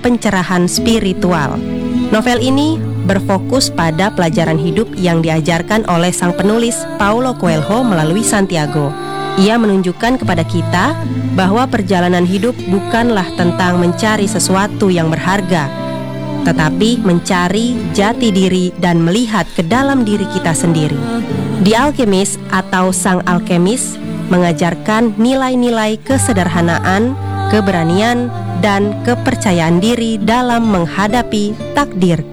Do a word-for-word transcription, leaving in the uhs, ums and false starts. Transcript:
pencerahan spiritual. Novel ini berfokus pada pelajaran hidup yang diajarkan oleh sang penulis Paulo Coelho melalui Santiago. Ia menunjukkan kepada kita bahwa perjalanan hidup bukanlah tentang mencari sesuatu yang berharga, tetapi mencari jati diri dan melihat ke dalam diri kita sendiri. The Alchemist atau Sang Alkemis mengajarkan nilai-nilai kesederhanaan, keberanian, dan kepercayaan diri dalam menghadapi takdir